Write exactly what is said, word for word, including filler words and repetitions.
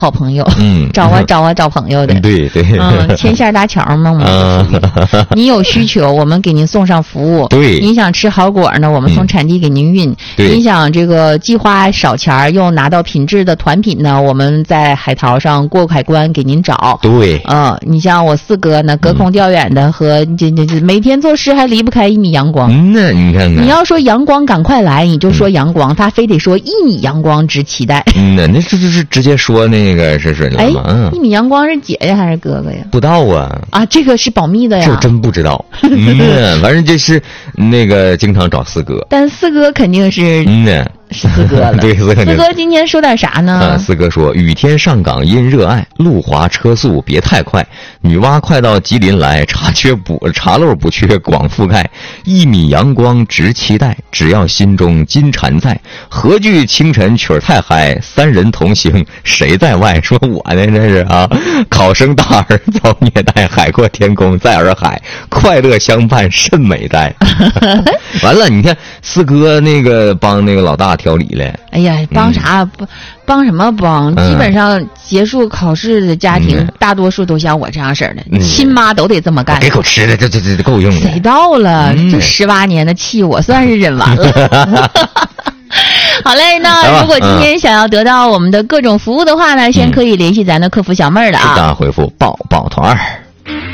好朋友， 嗯， 找我找我找朋友的， 对对， 嗯，牵线搭桥嘛，我们啊， 你有需求，我们给您送上服务。 对， 您想吃好果呢，我们从产地给您运。 对， 您想这个既花少钱又拿到品质的团品呢，我们在海淘上过海关给您找。 对， 嗯，你像我四哥呢，隔空调远的和这这这每天做事还离不开一米阳光。 嗯呐，你看看， 你要说阳光赶快来，你就说阳光，嗯、他非得说一米阳光值期待。 嗯呐，那这这是直接说那个是是哎， 嗯、 一米阳光是姐呀还是哥哥呀？ 不知道啊。 啊，这个是保密的呀。 这真不知道。嗯，反正就是那个经常找四哥。 但四哥肯定是。 嗯呢。 是四哥了， 对，四哥。 四哥今天说点啥呢？ 啊，四哥说：雨天上岗因热爱，路滑车速别太快。女娲快到吉林来，茶缺补茶漏不缺广覆盖。一米阳光值期待，只要心中金蝉在。何惧清晨曲儿太嗨，三人同行谁在外？说我呢这是啊，考生大儿遭虐待，海阔天空在洱海，快乐相伴甚美哉。完了，你看四哥那个帮那个老大调理了。 哎呀，帮啥？帮、嗯、帮什么帮？基本上结束考试的家庭，嗯、大多数都像我这样式的，嗯、亲妈都得这么干。 给口吃的，这这这够用的。 谁到了？嗯、这十八年的气，我算是忍完了。好嘞，那如果今天想要得到我们的各种服务的话呢，嗯、先可以联系咱的客服小妹儿的啊， 大回复抱抱团儿。